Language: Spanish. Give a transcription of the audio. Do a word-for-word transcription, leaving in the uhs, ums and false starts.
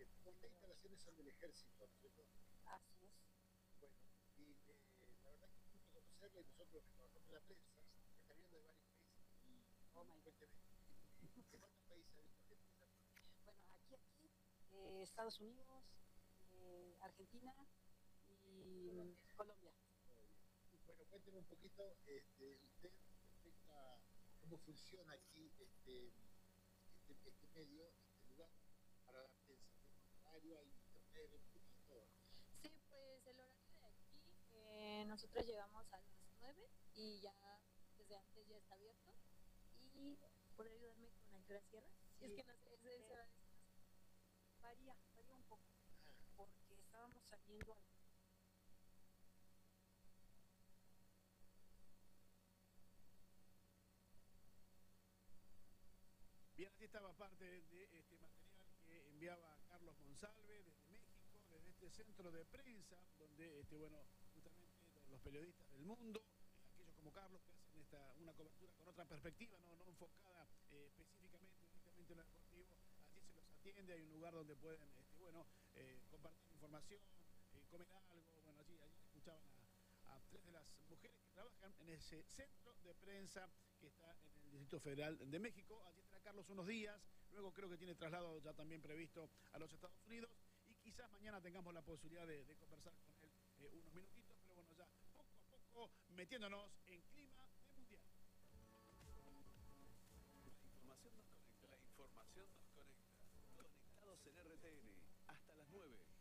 Eh, estas instalaciones son del ejército, ¿no es cierto? Así es. Bueno, y eh, la verdad que es un gusto conocerla, y nosotros que trabajamos en la prensa, me está viendo de varios países. Y, Oh y my God. cuénteme, ¿de, de cuántos países ha visto gente en esa prensa? Bueno, aquí, aquí, eh, Estados Unidos, eh, Argentina y Colombia. Colombia. Muy bien. Bueno, cuénteme un poquito, este, usted, respecto a cómo funciona aquí este, este, este medio, este lugar, para la prensa. Tiene un horario, hay internet, un poquito de todo. Sí, pues el horario de aquí, eh, nosotros llegamos a las nueve y ya desde antes ya está abierto. Y ¿podría ayudarme con a qué hora cierra? Sí. Es que no sé, ese, ese horario se me hace- varía, varía un poco, Ah, porque estábamos saliendo a Bien, así estaba parte de este material que enviaba Carlos Monsalve desde México, desde este centro de prensa, donde, este, bueno, justamente los periodistas del mundo, eh, aquellos como Carlos que hacen esta, una cobertura con otra perspectiva, no, no enfocada eh, específicamente, únicamente en lo deportivo, allí se los atiende, hay un lugar donde pueden, este, bueno, eh, compartir información, eh, comer algo, bueno, allí, allí escuchaban a a tres de las mujeres que trabajan en ese centro de prensa que está en el Distrito Federal de México. Allí estará Carlos unos días, luego creo que tiene traslado ya también previsto a los Estados Unidos y quizás mañana tengamos la posibilidad de, de conversar con él eh, unos minutitos, pero bueno, ya poco a poco metiéndonos en clima de mundial. La información nos conecta. La información nos conecta. Conectados en R T N hasta las nueve.